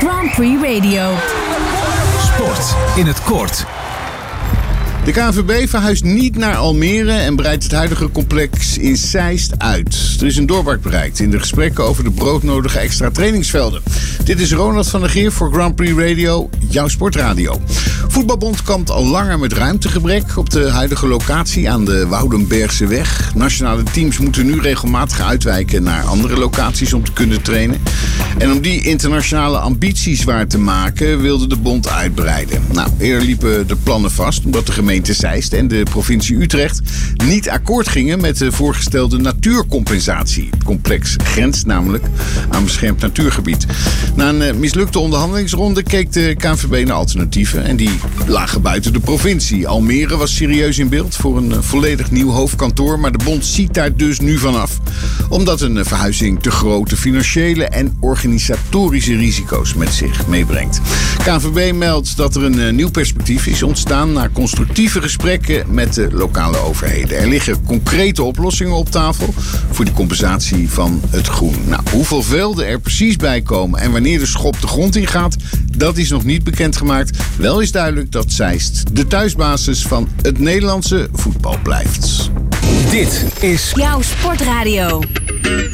Grand Prix Radio. Sport in het kort. De KNVB verhuist niet naar Almere en breidt het huidige complex in Zeist uit. Er is een doorbraak bereikt in de gesprekken over de broodnodige extra trainingsvelden. Dit is Ronald van der Geer voor Grand Prix Radio, jouw sportradio. Voetbalbond kampt al langer met ruimtegebrek op de huidige locatie aan de Woudenbergseweg. Nationale teams moeten nu regelmatig uitwijken naar andere locaties om te kunnen trainen. En om die internationale ambities waar te maken wilde de bond uitbreiden. Eerder liepen de plannen vast omdat de gemeente Zeist en de provincie Utrecht niet akkoord gingen met de voorgestelde natuurcompensatie. Het complex grenst namelijk aan beschermd natuurgebied. Na een mislukte onderhandelingsronde keek de KNVB naar alternatieven en die lagen buiten de provincie. Almere was serieus in beeld voor een volledig nieuw hoofdkantoor, maar de bond ziet daar dus nu vanaf. Omdat een verhuizing te grote financiële en organisatorische risico's met zich meebrengt. KNVB meldt dat er een nieuw perspectief is ontstaan na constructieve gesprekken met de lokale overheden. Er liggen concrete oplossingen op tafel voor de compensatie van het groen. Hoeveel velden er precies bij komen en wanneer de schop de grond in gaat, dat is nog niet bekendgemaakt. Wel is duidelijk dat Zeist de thuisbasis van het Nederlandse voetbal blijft. Dit is jouw sportradio.